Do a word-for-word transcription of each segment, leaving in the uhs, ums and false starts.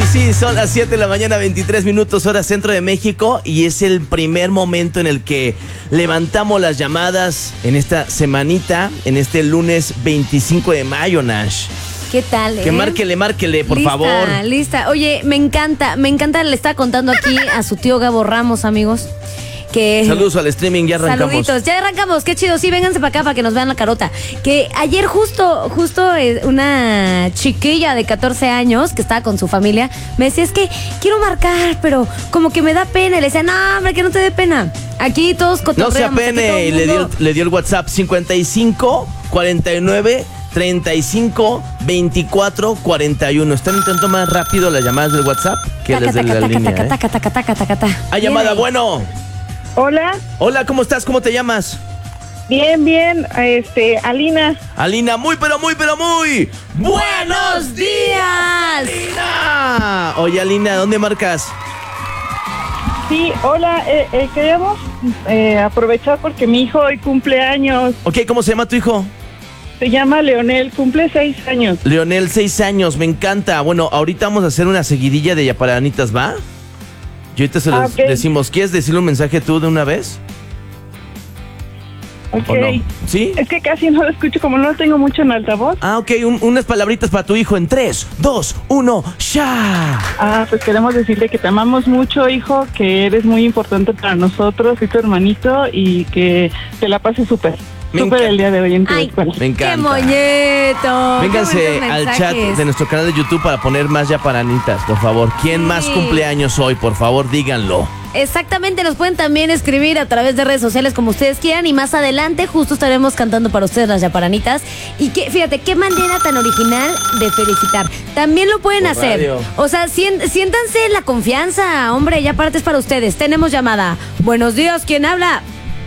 sí, son las siete de la mañana, veintitrés minutos, hora centro de México, y es el primer momento en el que levantamos las llamadas en esta semanita, en este lunes veinticinco de mayo, Nash. ¿Qué tal, eh? Que márquele, márquele, por lista, favor. Lista, Oye, me encanta, me encanta, le estaba contando aquí a su tío Gabo Ramos, amigos. Que Saludos al streaming, ya arrancamos. Saluditos, ya arrancamos, qué chido, sí, vénganse para acá para que nos vean la carota. Que ayer justo, justo eh, una chiquilla de catorce años que estaba con su familia, me decía, es que quiero marcar, pero como que me da pena. Y le decía, no, hombre, que no te dé pena. Aquí todos cotorreamos. No se apene, y le dio, le dio el WhatsApp cincuenta y cinco, cuarenta y nueve, treinta y cinco, veinticuatro, cuarenta y uno. Están un tanto más rápido las llamadas del WhatsApp que taca, desde taca, la taca, línea, taca, ¿eh? taca, taca, taca, taca, taca. Hay llamada, ahí. bueno. Hola. Hola, ¿cómo estás? ¿Cómo te llamas? Bien, bien, este, Alina. Alina, muy, pero muy, pero muy. ¡Buenos días! Alina. Oye, Alina, ¿dónde marcas? Sí, hola, eh, eh, queríamos eh, aprovechar porque mi hijo hoy cumple años. Ok, ¿cómo se llama tu hijo? Se llama Leonel, cumple seis años. Leonel, seis años, me encanta. Bueno, ahorita vamos a hacer una seguidilla de yaparanitas, ¿va? Y ahorita se los Ah, okay. decimos. ¿Quieres decirle un mensaje tú de una vez? Ok. ¿O no? ¿Sí? Es que casi no lo escucho, como no lo tengo mucho en altavoz. Ah, ok, un- unas palabritas para tu hijo en tres, dos, uno, ¡ya! Ah, pues queremos decirle que te amamos mucho, hijo, que eres muy importante para nosotros, soy tu hermanito y que te la pases súper. Me Súper enca- el día de hoy en tu Ay, escuela. Me encanta. ¡Qué moñeto! Vénganse Qué bonitos al chat mensajes. de nuestro canal de YouTube para poner más yaparanitas, por favor. ¿Quién Sí. más cumpleaños hoy? Por favor, díganlo. Exactamente, nos pueden también escribir a través de redes sociales como ustedes quieran y más adelante justo estaremos cantando para ustedes las yaparanitas. Y que, fíjate, qué manera tan original de felicitar. También lo pueden Por hacer. radio. O sea, sien- siéntanse en la confianza, hombre, ya partes para ustedes. Tenemos llamada. Buenos días, ¿quién habla?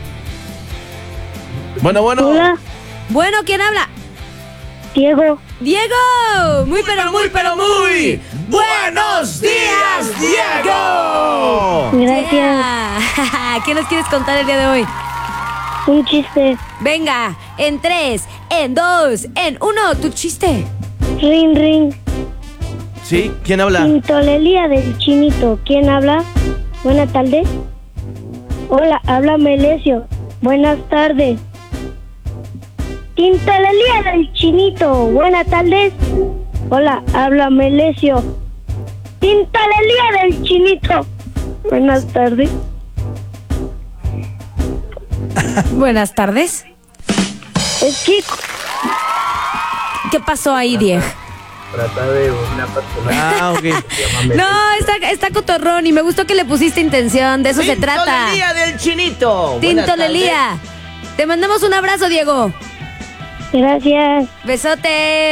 Bueno, bueno. Hola, Bueno, ¿quién habla? Diego. Diego. Muy, pero muy, pero muy. ¡Buenos días, Diego! Gracias. Yeah. ¿Qué nos quieres contar el día de hoy? Un chiste. Venga, en tres, en dos, en uno, tu chiste. Ring, ring. ¿Sí? ¿Quién habla? Tintolería del chinito. ¿Quién habla? Buenas tardes. Hola, habla Melesio. Buenas tardes. Tintolería del chinito. Buenas tardes. Hola, habla Melesio. Tintolería del chinito. Buenas tardes. Buenas tardes. Es que ¿Qué pasó ahí, Diego? Trata de una persona Ah, ok. que se llama No, está, está cotorrón y me gustó que le pusiste intención, de eso se trata. Tintolería del chinito. Buenas Tintolelía. Te mandamos un abrazo, Diego. gracias. Besote.